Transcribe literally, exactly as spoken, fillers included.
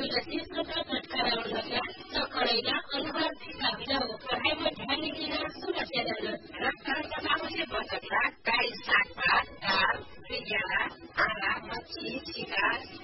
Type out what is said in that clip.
पहिला त्यसबाट छुटकारा हुन सकैला अनुहार फिका बिनाउनु पढाइमा ध्यान दिएर सुरक्षा रक्तका आवश्यक बचतका गाई सागपात दाल बियारा आँला मच्छी चिका